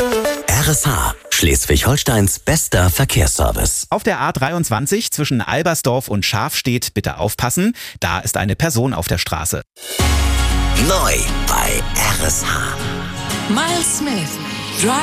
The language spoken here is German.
RSH, Schleswig-Holsteins bester Verkehrsservice. Auf der A23 zwischen Albersdorf und Schafstedt bitte aufpassen, da ist eine Person auf der Straße. Neu bei RSH. Miles Smith.